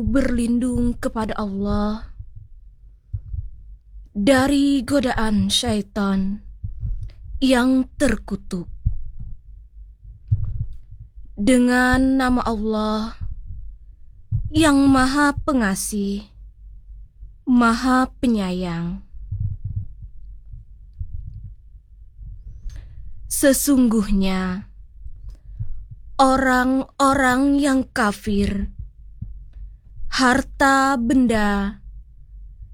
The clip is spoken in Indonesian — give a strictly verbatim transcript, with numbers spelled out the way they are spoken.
Berlindung kepada Allah dari godaan syaitan yang terkutuk. Dengan nama Allah yang Maha Pengasih, Maha Penyayang. Sesungguhnya orang-orang yang kafir, harta benda